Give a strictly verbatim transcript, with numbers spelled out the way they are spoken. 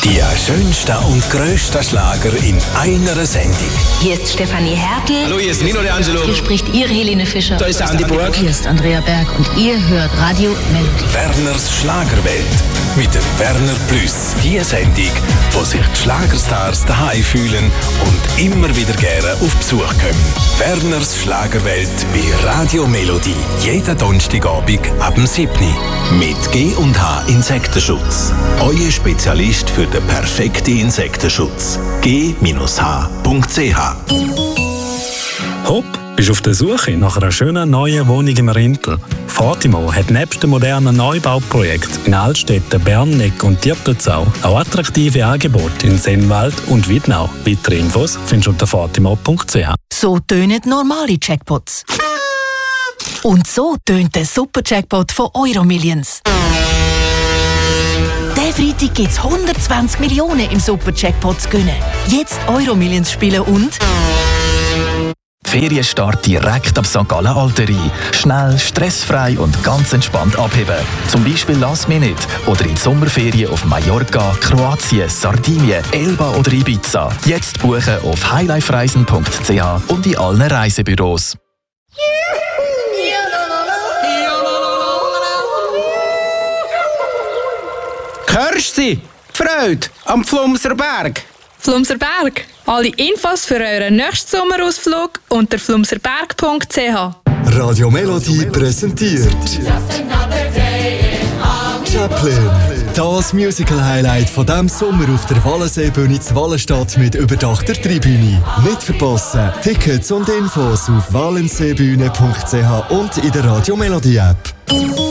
Die schönsten und grössten Schlager in einer Sendung. Hier ist Stefanie Hertel. Hallo, hier ist Nino De Angelo. Hier spricht Ihre Helene Fischer. Da ist der Andi Burg. Hier ist Andrea Berg und ihr hört Radio Melodie. Werners Schlagerwelt mit dem Werner Plus. Die Sendung, wo sich die Schlagerstars daheim fühlen und immer wieder gerne auf Besuch kommen. Werners Schlagerwelt bei Radio Melodie. Jeden Donnerstagabend ab dem siebten mit G und H Insektenschutz. Euer Spezialist für den perfekten Insektenschutz. G H punkt C H. Hopp, bist du auf der Suche nach einer schönen neuen Wohnung im Rintel? Fatimo hat nebst dem modernen Neubauprojekt in Altstädten, Berneck und Diepenzau auch attraktive Angebote in Sennwald und Wiednau. Weitere Infos findest du unter fatimo punkt C H. So tönen normale Jackpots. Und so tönt der Super-Jackpot von Euromillions. Diesen Freitag gibt es hundertzwanzig Millionen im Super-Jackpot zu gewinnen. Jetzt Euromillions spielen und... Ferienstart direkt ab Sankt Gallen Alterie. Schnell, stressfrei und ganz entspannt abheben. Zum Beispiel Last Minute oder in die Sommerferien auf Mallorca, Kroatien, Sardinien, Elba oder Ibiza. Jetzt buchen auf highlifereisen punkt C H und in allen Reisebüros. Hörst du sie? Die Freude am Flumser Berg. Flumser Berg. Alle Infos für euren nächsten Sommerausflug unter flumserberg punkt C H. Radio Melodie präsentiert Chaplin. Das Musical-Highlight von diesem Sommer auf der Wallenseebühne zu Wallenstadt mit überdachter Tribüne. Nicht verpassen. Tickets und Infos auf wallenseebühne punkt C H und in der Radio Melodie App.